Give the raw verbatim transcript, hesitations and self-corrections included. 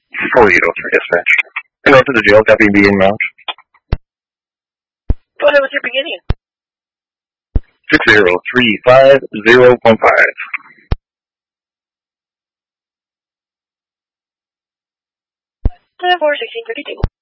four eight oh three, dispatch. And to the jail, copy being Mount. Go ahead with your beginning. six zero three five zero one five. four sixteen thirty-two.